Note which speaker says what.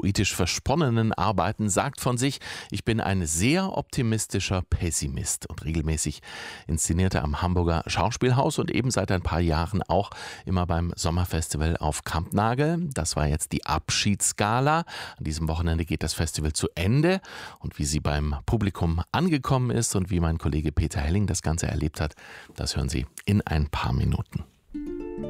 Speaker 1: poetisch versponnenen Arbeiten sagt von sich: Ich bin ein sehr optimistischer Pessimist. Und regelmäßig inszeniert er am Hamburger Schauspielhaus und eben seit ein paar Jahren auch immer beim Sommerfestival auf Kampnagel. Das war jetzt die Abschiedsgala. An diesem Wochenende geht das Festival zu Ende. Und wie sie beim Publikum angekommen ist und wie mein Kollege Peter Helling das Ganze erlebt hat, das hören Sie in ein paar Minuten.